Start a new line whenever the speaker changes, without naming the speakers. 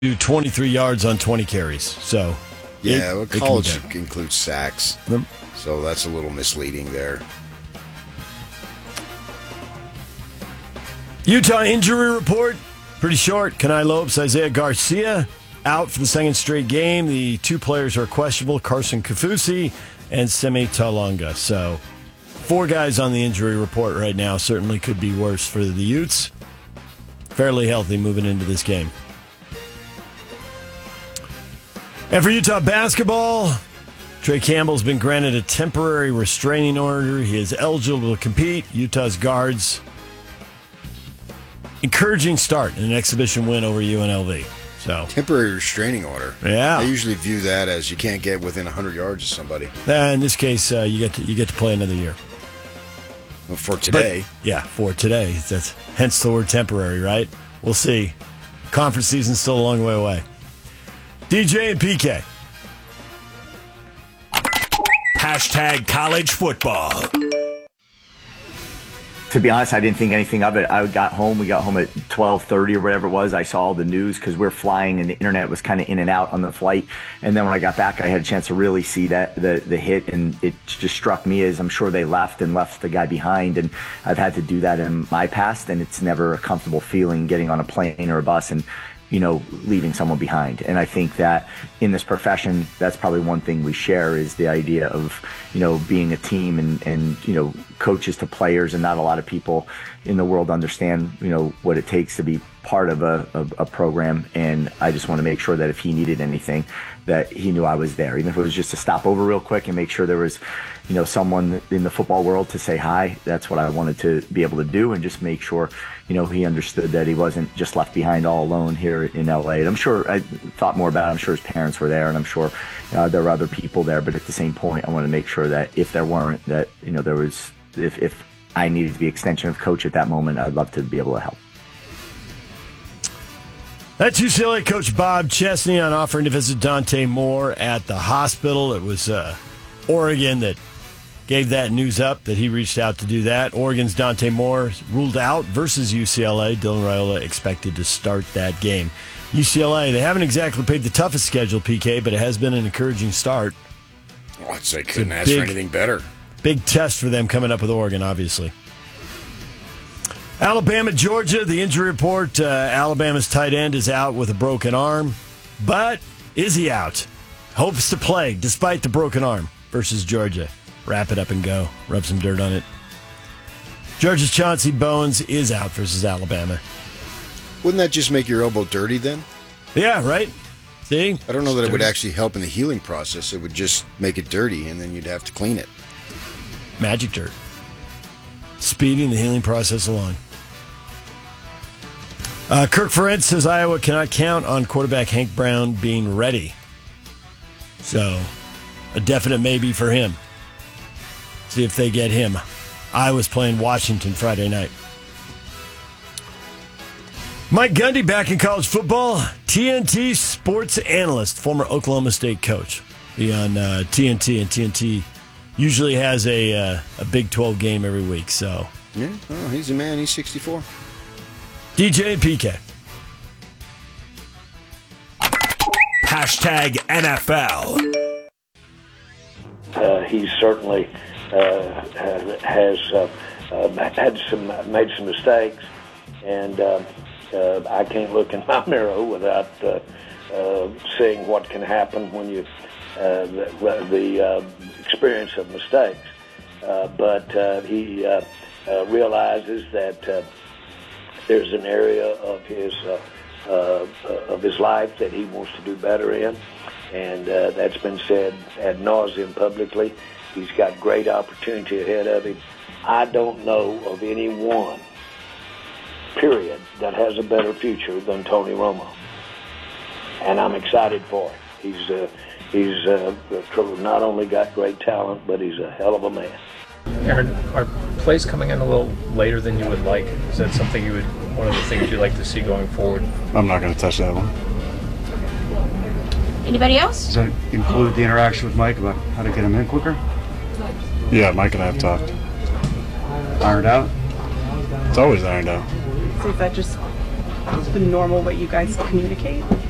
do 23 yards on 20 carries. So,
college includes sacks.
Yep.
So that's a little misleading there.
Utah injury report, pretty short. Kenai Lopes, Isaiah Garcia out for the second straight game. The two players are questionable, Carson Kafusi and Semi Talonga. So 4 guys on the injury report right now. Certainly could be worse for the Utes. Fairly healthy moving into this game. And for Utah basketball, Trey Campbell's been granted a temporary restraining order. He is eligible to compete. Utah's guards, encouraging start in an exhibition win over UNLV. So
temporary restraining order.
Yeah,
I usually view that as you can't get within 100 yards of somebody.
In this case, you get to play another year.
Well, for today,
for today. That's hence the word temporary, right? We'll see. Conference season's still a long way away. DJ and PK.
Hashtag college football.
To be honest, I didn't think anything of it. We got home at 12:30 or whatever it was. I saw all the news because we're flying and the internet was kind of in and out on the flight. And then when I got back, I had a chance to really see that the hit, and it just struck me as I'm sure they left the guy behind. And I've had to do that in my past, and it's never a comfortable feeling getting on a plane or a bus and leaving someone behind. And I think that in this profession, that's probably one thing we share is the idea of, being a team and coaches to players, and not a lot of people in the world understand, what it takes to be part of a program. And I just want to make sure that if he needed anything, that he knew I was there, even if it was just to stop over real quick and make sure there was, someone in the football world to say hi. That's what I wanted to be able to do, and just make sure, he understood that he wasn't just left behind all alone here in LA. And I'm sure I thought more about it. I'm sure his parents were there, and I'm sure there were other people there. But at the same point, I want to make sure that if there weren't, that, there was, if I needed to be extension of coach at that moment, I'd love to be able to help.
That's UCLA coach Bob Chesney on offering to visit Dante Moore at the hospital. It was Oregon that gave that news up, that he reached out to do that. Oregon's Dante Moore ruled out versus UCLA. Dylan Raiola expected to start that game. UCLA, they haven't exactly played the toughest schedule, PK, but it has been an encouraging start.
Oh, I'd say couldn't ask for anything better.
Big test for them coming up with Oregon, obviously. Alabama, Georgia, the injury report. Alabama's tight end is out with a broken arm. But is he out? Hopes to play despite the broken arm versus Georgia. Wrap it up and go. Rub some dirt on it. Georgia's Chauncey Bones is out versus Alabama.
Wouldn't that just make your elbow dirty then?
Yeah, right? See?
I don't know that it would actually help in the healing process. It would just make it dirty, and then you'd have to clean it.
Magic dirt. Speeding the healing process along. Kirk Ferentz says Iowa cannot count on quarterback Hank Brown being ready. So, a definite maybe for him. See if they get him. Iowa's playing Washington Friday night. Mike Gundy back in college football. TNT sports analyst, former Oklahoma State coach. Be on TNT, and TNT usually has a Big 12 game every week. So
yeah, he's a man. He's 64.
DJ and PK.
Hashtag NFL.
He certainly has made some mistakes, and I can't look in my mirror without seeing what can happen when you the experience of mistakes. But he realizes that there's an area of his life that he wants to do better in, and that's been said ad nauseum publicly. He's got great opportunity ahead of him. I don't know of anyone, period, that has a better future than Tony Romo, and I'm excited for him. He's not only got great talent, but he's a hell of a man.
Aaron, are plays coming in a little later than you would like? Is that something one of the things you'd like to see going forward?
I'm not going to touch that one.
Anybody else?
Does that include the interaction with Mike about how to get him in quicker? Yeah, Mike and I have talked. Ironed out? It's always ironed out.
So is that just the normal way you guys communicate?